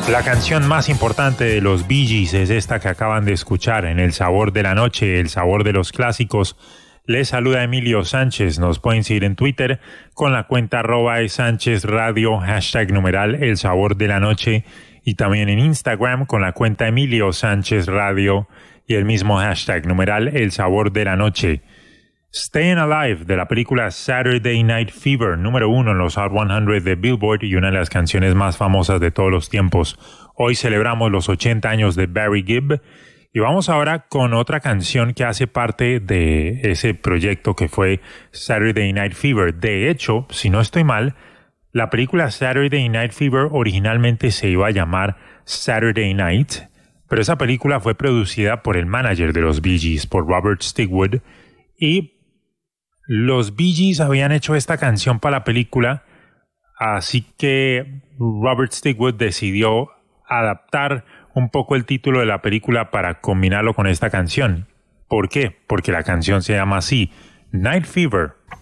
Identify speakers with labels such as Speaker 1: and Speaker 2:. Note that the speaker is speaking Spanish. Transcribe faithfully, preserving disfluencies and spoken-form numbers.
Speaker 1: La canción más importante de los Bee Gees es esta que acaban de escuchar, En el sabor de la noche, el sabor de los clásicos. Les saluda Emilio Sánchez. Nos pueden seguir en Twitter con la cuenta arroba Sánchez Radio, hashtag numeral El sabor de la noche, y también en Instagram con la cuenta Emilio Sánchez Radio y el mismo hashtag numeral El sabor de la noche. Staying Alive, de la película Saturday Night Fever, número uno en los Hot cien de Billboard y una de las canciones más famosas de todos los tiempos. Hoy celebramos los ochenta años de Barry Gibb y vamos ahora con otra canción que hace parte de ese proyecto que fue Saturday Night Fever. De hecho, si no estoy mal, la película Saturday Night Fever originalmente se iba a llamar Saturday Night, pero esa película fue producida por el manager de los Bee Gees, por Robert Stigwood, y los Bee Gees habían hecho esta canción para la película, así que Robert Stigwood decidió adaptar un poco el título de la película para combinarlo con esta canción. ¿Por qué? Porque la canción se llama así, Night Fever.